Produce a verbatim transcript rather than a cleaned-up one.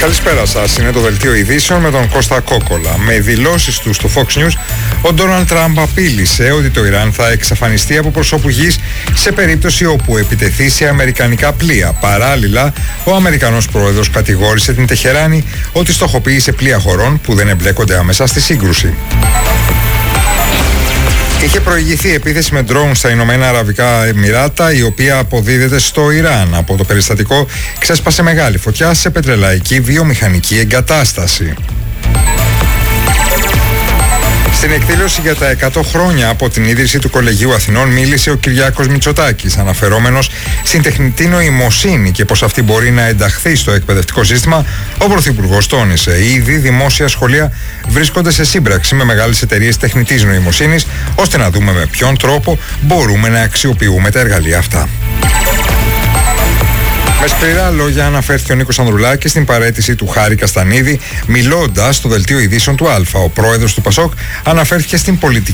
Καλησπέρα σας. Είναι το δελτίο ειδήσεων με τον Κώστα Κόκολα. Με δηλώσεις του στο Fox News, ο Ντόναλντ Τραμπ απείλησε ότι το Ιράν θα εξαφανιστεί από προσώπου γης σε περίπτωση όπου επιτεθεί σε αμερικανικά πλοία. Παράλληλα, ο Αμερικανός πρόεδρος κατηγόρησε την Τεχεράνη ότι στοχοποίησε πλοία χωρών που δεν εμπλέκονται άμεσα στη σύγκρουση. Είχε προηγηθεί επίθεση με ντρόουν στα Ηνωμένα Αραβικά Εμιράτα, η οποία αποδίδεται στο Ιράν. Από το περιστατικό ξέσπασε μεγάλη φωτιά σε πετρελαϊκή βιομηχανική εγκατάσταση. Στην εκδήλωση για τα εκατό χρόνια από την ίδρυση του Κολεγίου Αθηνών μίλησε ο Κυριάκος Μητσοτάκης, αναφερόμενος στην τεχνητή νοημοσύνη και πως αυτή μπορεί να ενταχθεί στο εκπαιδευτικό σύστημα. Ο Πρωθυπουργός τόνισε: ήδη δημόσια σχολεία βρίσκονται σε σύμπραξη με μεγάλες εταιρείες τεχνητής νοημοσύνης, ώστε να δούμε με ποιον τρόπο μπορούμε να αξιοποιούμε τα εργαλεία αυτά. Με σκληρά λόγια αναφέρθηκε ο Νίκος Ανδρουλάκης στην παραίτηση του Χάρη Καστανίδη, μιλώντας στο δελτίο ειδήσεων του Α. Ο πρόεδρος του Πασόκ αναφέρθηκε στην πολιτική